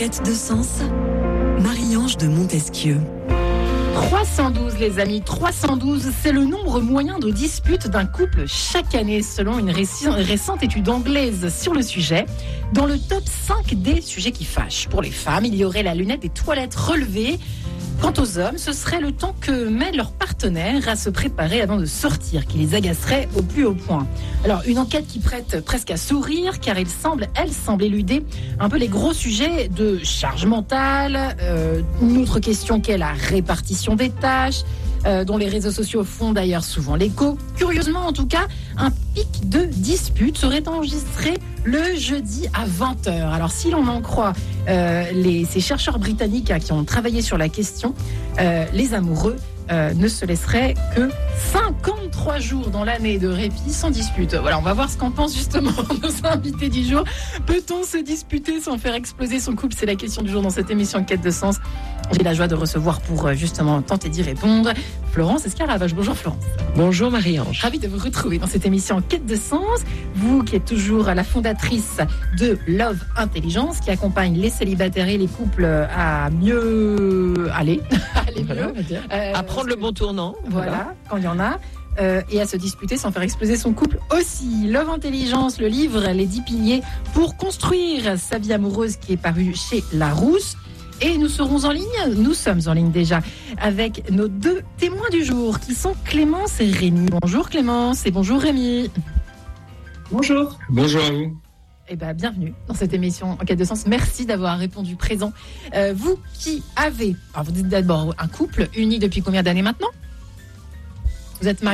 quête de sens, Marie-Ange de Montesquieu. 312 les amis, 312, c'est le nombre moyen de disputes d'un couple chaque année selon une récente étude anglaise sur le sujet. Dans le top 5 des sujets qui fâchent. Pour les femmes, il y aurait la lunette des toilettes relevée. Quant aux hommes, ce serait le temps que met leur partenaire à se préparer avant de sortir, qui les agacerait au plus haut point. Alors, une enquête qui prête presque à sourire, car elle semble éluder un peu les gros sujets de charge mentale, une autre question qu'est la répartition des tâches, dont les réseaux sociaux font d'ailleurs souvent l'écho. Curieusement, en tout cas, un pic de disputes serait enregistré le jeudi à 20h. Alors, si l'on en croit ces chercheurs britanniques qui ont travaillé sur la question, les amoureux ne se laisseraient que 53 jours dans l'année de répit sans dispute. Voilà, on va voir ce qu'en pensent justement nos invités du jour. Peut-on se disputer sans faire exploser son couple? C'est la question du jour dans cette émission Quête de sens. J'ai la joie de recevoir pour justement tenter d'y répondre Florence Escaravage. Bonjour Florence. Bonjour Marie-Ange. Ravie de vous retrouver dans cette émission Quête de sens. Vous qui êtes toujours la fondatrice de Love Intelligence, qui accompagne les célibataires et les couples à mieux aller Voilà, mieux. à prendre le bon tournant. Voilà, quand il y en a. Et à se disputer sans faire exploser son couple aussi. Love Intelligence, le livre Les 10 piliers pour construire sa vie amoureuse, qui est paru chez Larousse. Et nous sommes en ligne déjà, avec nos deux témoins du jour, qui sont Clémence et Rémi. Bonjour Clémence et bonjour Rémi. Bonjour. Bonjour à vous. Eh ben, bienvenue dans cette émission En Quête de sens. Merci d'avoir répondu présent. Vous qui avez, vous êtes d'abord un couple uni depuis combien d'années maintenant? Vous êtes mariés